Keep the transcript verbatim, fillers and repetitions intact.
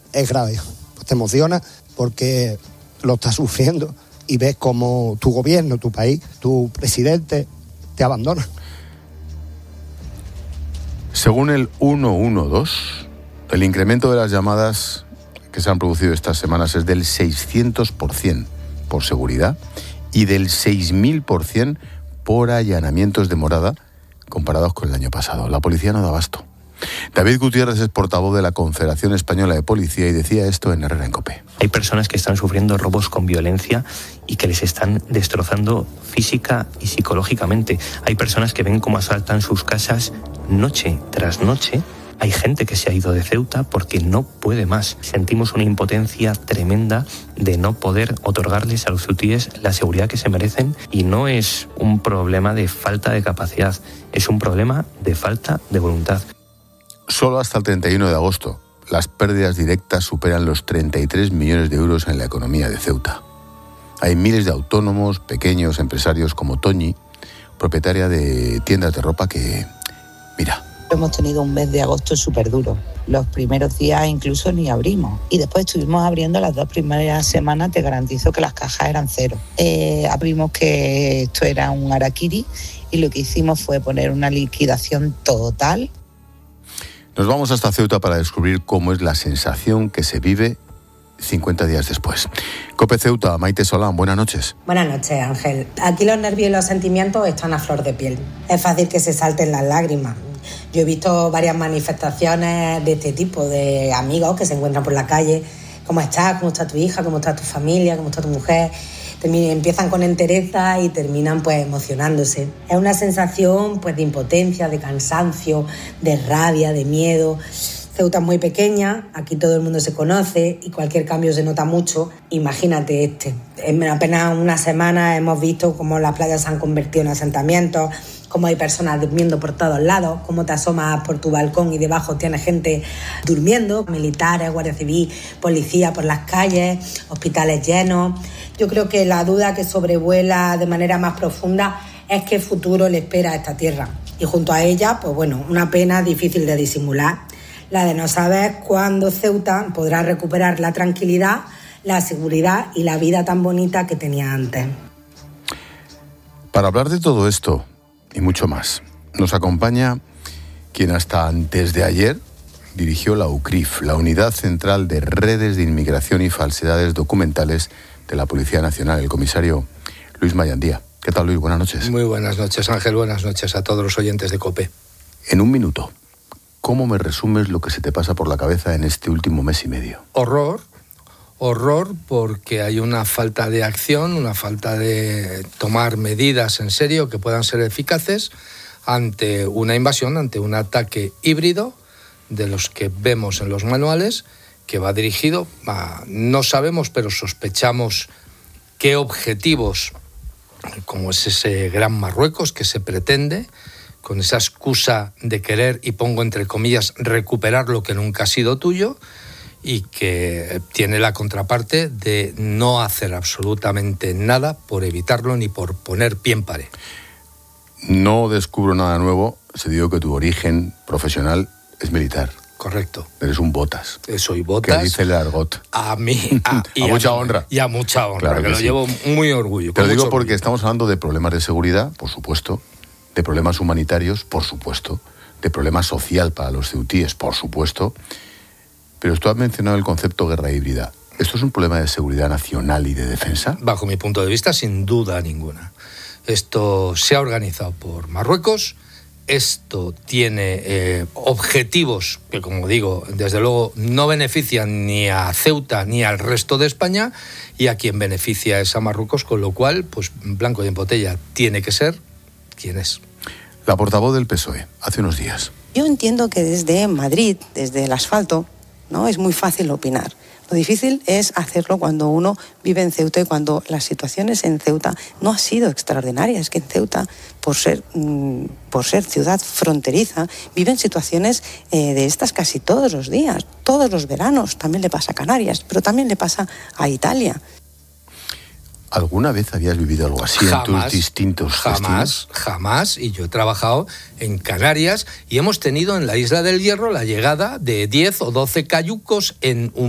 es grave. Pues te emociona porque lo estás sufriendo y ves cómo tu gobierno, tu país, tu presidente te abandona. Según el ciento doce, el incremento de las llamadas que se han producido estas semanas es del seiscientos por ciento por seguridad y del seis mil por ciento por allanamientos de morada comparados con el año pasado. La policía no da abasto. David Gutiérrez es portavoz de la Confederación Española de Policía y decía esto en Herrera en COPE. Hay personas que están sufriendo robos con violencia y que les están destrozando física y psicológicamente. Hay personas que ven cómo asaltan sus casas noche tras noche. Hay gente que se ha ido de Ceuta porque no puede más. Sentimos una impotencia tremenda de no poder otorgarles a los ceutíes la seguridad que se merecen, y no es un problema de falta de capacidad, es un problema de falta de voluntad. Solo hasta el treinta y uno de agosto, las pérdidas directas superan los treinta y tres millones de euros en la economía de Ceuta. Hay miles de autónomos, pequeños empresarios como Toñi, propietaria de tiendas de ropa que, mira... Hemos tenido un mes de agosto súper duro. Los primeros días incluso ni abrimos. Y después estuvimos abriendo las dos primeras semanas, te garantizo que las cajas eran cero. Eh, abrimos que esto era un harakiri y lo que hicimos fue poner una liquidación total. Nos vamos hasta Ceuta para descubrir cómo es la sensación que se vive cincuenta días después. COPE Ceuta, Maite Solán, buenas noches. Buenas noches, Ángel. Aquí los nervios y los sentimientos están a flor de piel. Es fácil que se salten las lágrimas. Yo he visto varias manifestaciones de este tipo, de amigos que se encuentran por la calle. ¿Cómo estás? ¿Cómo está tu hija? ¿Cómo está tu familia? ¿Cómo está tu mujer? Empiezan con entereza y terminan pues emocionándose. Es una sensación pues de impotencia, de cansancio, de rabia, de miedo. Ceuta es muy pequeña, aquí todo el mundo se conoce y cualquier cambio se nota mucho. Imagínate este. En apenas una semana hemos visto cómo las playas se han convertido en asentamientos, cómo hay personas durmiendo por todos lados, cómo te asomas por tu balcón y debajo tienes gente durmiendo, militares, guardia civil, policía por las calles, hospitales llenos. Yo creo que la duda que sobrevuela de manera más profunda es qué futuro le espera a esta tierra. Y junto a ella, pues bueno, una pena difícil de disimular, la de no saber cuándo Ceuta podrá recuperar la tranquilidad, la seguridad y la vida tan bonita que tenía antes. Para hablar de todo esto y mucho más, nos acompaña quien hasta antes de ayer dirigió la U C R I F, la Unidad Central de Redes de Inmigración y Falsedades Documentales de la Policía Nacional, el comisario Luis Mayandía. ¿Qué tal, Luis? Buenas noches. Muy buenas noches, Ángel. Buenas noches a todos los oyentes de COPE. En un minuto, ¿cómo me resumes lo que se te pasa por la cabeza en este último mes y medio? Horror, horror porque hay una falta de acción, una falta de tomar medidas en serio que puedan ser eficaces ante una invasión, ante un ataque híbrido de los que vemos en los manuales, que va dirigido a, no sabemos, pero sospechamos qué objetivos, como es ese gran Marruecos que se pretende, con esa excusa de querer, y pongo entre comillas, recuperar lo que nunca ha sido tuyo, y que tiene la contraparte de no hacer absolutamente nada por evitarlo ni por poner pie en pared. No descubro nada nuevo, se digo que tu origen profesional es militar. Correcto. Eres un botas. Soy botas. Que dice el argot. A mí. A, a mucha a, honra. Y a mucha honra, claro que, que lo sí. llevo muy orgullo. Pero digo porque orgullo. Estamos hablando de problemas de seguridad, por supuesto, de problemas humanitarios, por supuesto, de problemas social para los ceutíes, por supuesto, pero tú has mencionado el concepto guerra híbrida. ¿Esto es un problema de seguridad nacional y de defensa? Bajo mi punto de vista, sin duda ninguna. Esto se ha organizado por Marruecos. Esto tiene eh, objetivos que, como digo, desde luego no benefician ni a Ceuta ni al resto de España, y a quien beneficia es a Marruecos, con lo cual, pues blanco y en botella tiene que ser quien es. La portavoz del P S O E, hace unos días. Yo entiendo que desde Madrid, desde el asfalto, ¿no?, es muy fácil opinar. Lo difícil es hacerlo cuando uno vive en Ceuta y cuando las situaciones en Ceuta no han sido extraordinarias. Es que en Ceuta, por ser, mmm, por ser ciudad fronteriza, viven situaciones eh, de estas casi todos los días, todos los veranos. También le pasa a Canarias, pero también le pasa a Italia. ¿Alguna vez habías vivido algo así jamás, en tus distintos Jamás, destinos? jamás. Y yo he trabajado en Canarias y hemos tenido en la Isla del Hierro la llegada de diez o doce cayucos en un